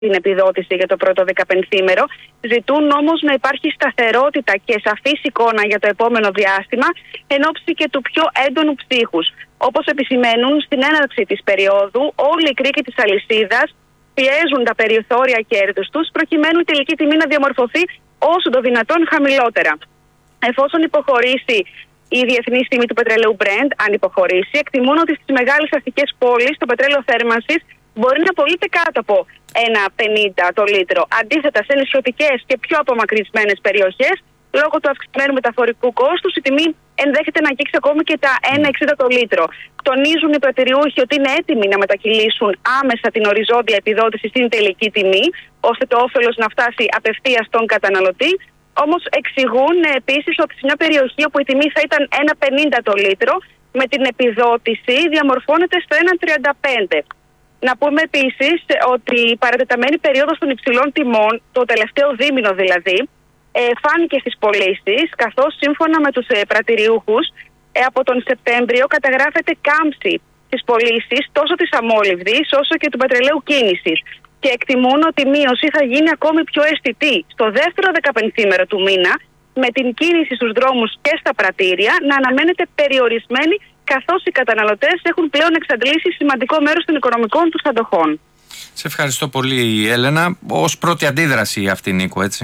την επιδότηση για το πρώτο 15ήμερο. Ζητούν όμως να υπάρχει σταθερότητα και σαφής εικόνα για το επόμενο διάστημα, εν ώψη και του πιο έντονου ψύχους. Όπως επισημαίνουν, στην έναρξη της περίοδου, όλοι οι κρίκοι της αλυσίδας πιέζουν τα περιθώρια κέρδους τους, προκειμένου η τελική τιμή να διαμορφωθεί όσο το δυνατόν χαμηλότερα. Εφόσον υποχωρήσει η διεθνής τιμή του πετρελαίου Brent, αν υποχωρήσει, εκτιμούν ότι στις μεγάλες αστικές πόλεις το πετρέλαιο θέρμανσης μπορεί να πωλείται κάτω από 1,50 το λίτρο. Αντίθετα, σε νησιωτικές και πιο απομακρυσμένες περιοχές, λόγω του αυξημένου μεταφορικού κόστους, η τιμή ενδέχεται να αγγίξει ακόμη και τα 1,60 το λίτρο. Τονίζουν οι πρατηριούχοι ότι είναι έτοιμοι να μετακυλήσουν άμεσα την οριζόντια επιδότηση στην τελική τιμή, ώστε το όφελος να φτάσει απευθείας στον καταναλωτή. Όμως εξηγούν επίσης ότι σε μια περιοχή όπου η τιμή θα ήταν 1,50 το λίτρο, με την επιδότηση διαμορφώνεται στο 1,35. Να πούμε επίσης ότι η παρατεταμένη περίοδος των υψηλών τιμών, το τελευταίο δίμηνο δηλαδή, φάνηκε στις πωλήσεις, καθώς σύμφωνα με τους πρατηριούχους από τον Σεπτέμβριο καταγράφεται κάμψη στις πωλήσεις τόσο της αμόλυβδης όσο και του πετρελαίου κίνησης. Και εκτιμούν ότι η μείωση θα γίνει ακόμη πιο αισθητή στο δεύτερο 15ήμερο του μήνα, με την κίνηση στους δρόμους και στα πρατήρια να αναμένεται περιορισμένη, καθώς οι καταναλωτές έχουν πλέον εξαντλήσει σημαντικό μέρος των οικονομικών τους αντοχών. Σε ευχαριστώ πολύ, Έλενα. Ως πρώτη αντίδραση αυτή, Νίκο, έτσι.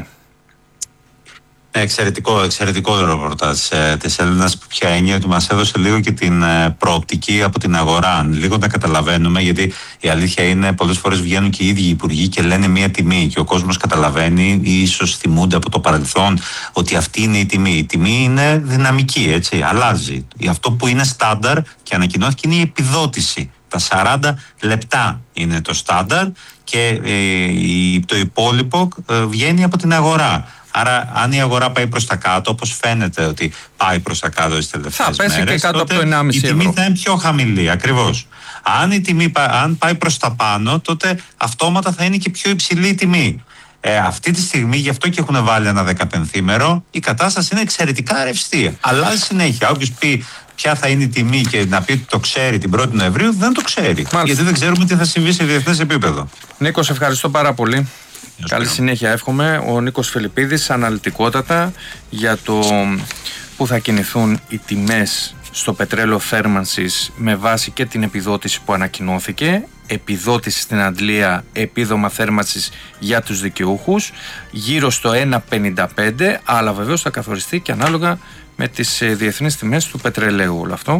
Εξαιρετικό ρεπορτάζ της Έλληνας, που πια είναι ότι μας έδωσε λίγο και την προοπτική από την αγορά. Λίγο να καταλαβαίνουμε, γιατί η αλήθεια είναι πολλές φορές βγαίνουν και οι ίδιοι οι υπουργοί και λένε μία τιμή και ο κόσμος καταλαβαίνει ή ίσως θυμούνται από το παρελθόν ότι αυτή είναι η τιμή. Η τιμή είναι δυναμική, έτσι, αλλάζει. Αυτό που είναι στάνταρ και ανακοινώθηκε είναι η επιδότηση. Τα 40 λεπτά είναι το στάνταρ και το υπόλοιπο βγαίνει από την αγορά. Άρα, αν η αγορά πάει προς τα κάτω, όπως φαίνεται ότι πάει προς τα κάτω τις τελευταίες μέρες, και τότε από το 1,5 η τιμή θα είναι πιο χαμηλή, ακριβώς. Αν η τιμή πάει προς τα πάνω, τότε αυτόματα θα είναι και πιο υψηλή η τιμή. Αυτή τη στιγμή, γι' αυτό και έχουν βάλει ένα 15ήμερο, η κατάσταση είναι εξαιρετικά ρευστή. Αλλάζει συνέχεια. Όποιος πει ποια θα είναι η τιμή και να πει ότι το ξέρει την 1η Νοεμβρίου, δεν το ξέρει. Μάλιστα. Γιατί δεν ξέρουμε τι θα συμβεί σε διεθνές επίπεδο. Νίκο, σε ευχαριστώ πάρα πολύ. Καλή συνέχεια εύχομαι. Ο Νίκος Φιλιππίδης, αναλυτικότατα για το που θα κινηθούν οι τιμές στο πετρέλαιο θέρμανσης με βάση και την επιδότηση που ανακοινώθηκε. Επιδότηση στην Αντλία, επίδομα θέρμανσης για τους δικαιούχους, γύρω στο 1,55, αλλά βεβαίως θα καθοριστεί και ανάλογα με τις διεθνείς τιμές του πετρελαίου όλο αυτό.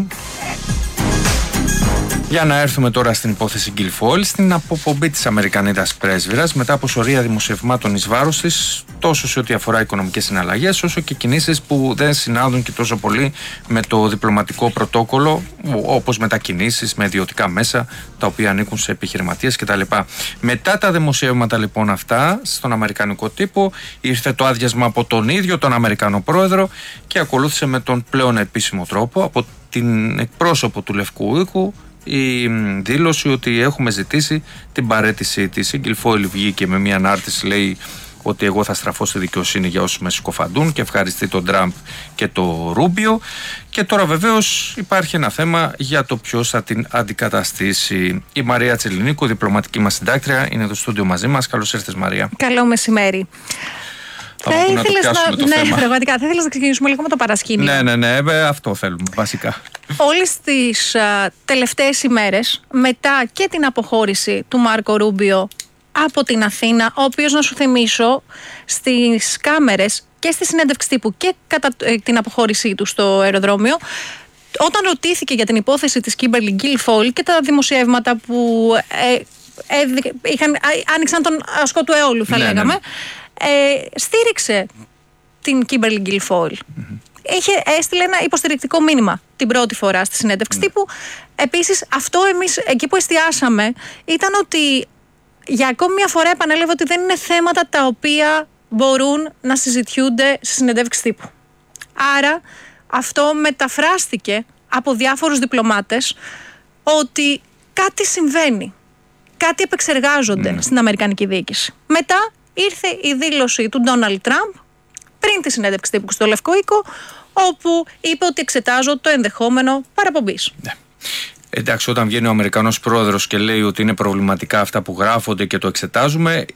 Για να έρθουμε τώρα στην υπόθεση Guilfoyle, στην αποπομπή της Αμερικανίδας πρέσβυρας μετά από σωρία δημοσιευμάτων εις βάρος της, τόσο σε ό,τι αφορά οικονομικές συναλλαγές, όσο και κινήσεις που δεν συνάδουν και τόσο πολύ με το διπλωματικό πρωτόκολλο, όπως μετακινήσεις με ιδιωτικά μέσα, τα οποία ανήκουν σε επιχειρηματίες κτλ. Μετά τα δημοσιεύματα λοιπόν αυτά, στον αμερικανικό τύπο, ήρθε το άδειασμα από τον ίδιο τον Αμερικανό πρόεδρο και ακολούθησε με τον πλέον επίσημο τρόπο από την εκπρόσωπο του Λευκού Οίκου η δήλωση ότι έχουμε ζητήσει την παραίτησή της. Η Guilfoyle βγήκε με μια ανάρτηση, λέει ότι εγώ θα στραφώ στη δικαιοσύνη για όσους με συκοφαντούν και ευχαριστεί τον Τραμπ και το Ρούμπιο. Και τώρα βεβαίως υπάρχει ένα θέμα για το ποιος θα την αντικαταστήσει. Η Μαρία Τσελινίκου, διπλωματική μας συντάκτρια, είναι εδώ στο στούντιο μαζί μας. Καλώς ήρθες, Μαρία. Καλό μεσημέρι. Θα πραγματικά. Θα ήθελα να ξεκινήσουμε λίγο με το παρασκήνιο. Ναι, αυτό θέλουμε βασικά. Όλες τις τελευταίες ημέρες, μετά και την αποχώρηση του Μάρκο Ρούμπιο από την Αθήνα, ο οποίος, να σου θυμίσω, στις κάμερες και στη συνέντευξη τύπου και κατά την αποχώρησή του στο αεροδρόμιο, όταν ρωτήθηκε για την υπόθεση της Kimberly Guilfoyle και τα δημοσιεύματα που άνοιξαν τον ασκό του αιώλου, θα λέγαμε, στήριξε την Kimberly Guilfoyle. Έστειλε ένα υποστηρικτικό μήνυμα την πρώτη φορά στη συνέντευξη τύπου. Επίσης, αυτό εμείς εκεί που εστιάσαμε ήταν ότι για ακόμη μια φορά επανέλαβε ότι δεν είναι θέματα τα οποία μπορούν να συζητιούνται στη συνέντευξη τύπου. Άρα αυτό μεταφράστηκε από διάφορους διπλωμάτες ότι κάτι συμβαίνει, κάτι επεξεργάζονται στην Αμερικανική διοίκηση. Μετά ήρθε η δήλωση του Ντόναλντ Τραμπ πριν τη συνέντευξη τύπου στο Λευκό Οίκο, όπου είπε ότι εξετάζω το ενδεχόμενο παραπομπής. Εντάξει, όταν βγαίνει ο Αμερικανός πρόεδρος και λέει ότι είναι προβληματικά αυτά που γράφονται και το εξετάζουμε,